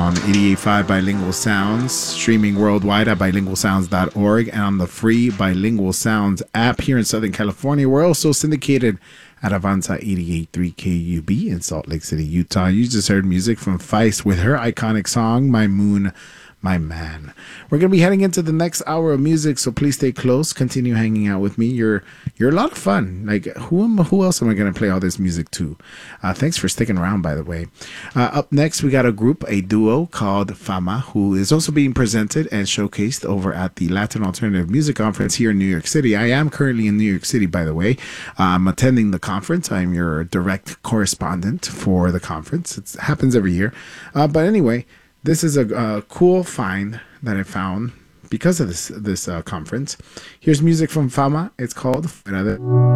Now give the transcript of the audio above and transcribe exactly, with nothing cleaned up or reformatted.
on eighty-eight point five Bilingual Sounds, streaming worldwide at bilingual sounds dot org and on the free Bilingual Sounds app here in Southern California. We're also syndicated at Avanza eighty-eight point three K U B in Salt Lake City, Utah. You just heard music from Feist with her iconic song, My Moon, My Man. We're going to be heading into the next hour of music, so please stay close. Continue hanging out with me. You're you're a lot of fun. Like, who am who else am I going to play all this music to? Uh, thanks for sticking around, by the way. Uh, up next, we got a group, a duo called Fama, who is also being presented and showcased over at the Latin Alternative Music Conference here in New York City. I am currently in New York City, by the way. Uh, I'm attending the conference. I'm your direct correspondent for the conference. It's, it happens every year. Uh, but anyway, this is a, a cool find that I found because of this this uh, conference. Here's music from Fama. It's called Fuera de...